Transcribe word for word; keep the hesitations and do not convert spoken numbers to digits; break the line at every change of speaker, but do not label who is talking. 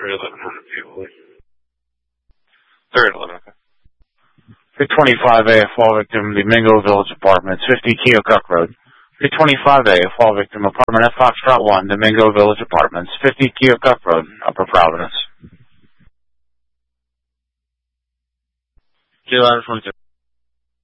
three eleven hundred people. three eleven, okay.
three twenty-five A, a fall victim, the Mingo Village Apartments, fifty Keokuk Road. three twenty-five A, a fall victim, apartment at Foxtrot one, the Mingo Village Apartments, fifty Keokuk Road, Upper Providence.
J Ladder twenty-two.